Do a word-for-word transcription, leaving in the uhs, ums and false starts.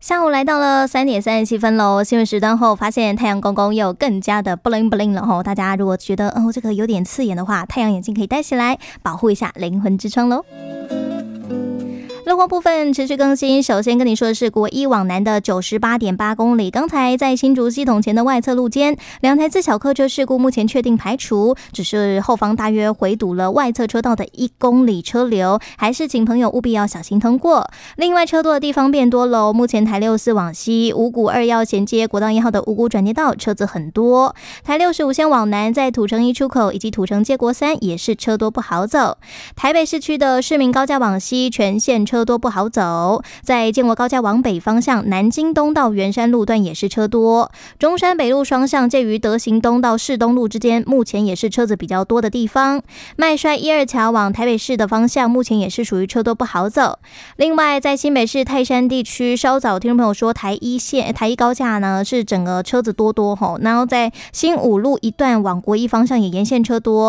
下午来到了三点三十七分喽，新闻时段后发现太阳公公又更加的 bling bling 了吼，大家如果觉得哦这个有点刺眼的话，太阳眼镜可以戴起来，保护一下灵魂之窗喽。路况部分持续更新，首先跟你说的是国一往南的 九十八点八公里，刚才在新竹系统前的外侧路肩，两台自小客车事故目前确定排除，只是后方大约回堵了外侧车道的一公里车流，还是请朋友务必要小心通过。另外车多的地方变多喽，目前台六四往西五股二要衔接国道一号的五股转接道车子很多，台六十五线往南在土城一出口以及土城接国三也是车多不好走。台北市区的市民高架往西全线车多不好走，在建国高架往北方向南京东到圆山路段也是车多，中山北路双向介于德行东到市东路之间目前也是车子比较多的地方。麦帅一二桥往台北市的方向目前也是属于车多不好走。另外在新北市泰山地区，稍早听众朋友说台一线台一高架呢是整个车子多多吼，然后在新五路一段往国一方向也沿线车多，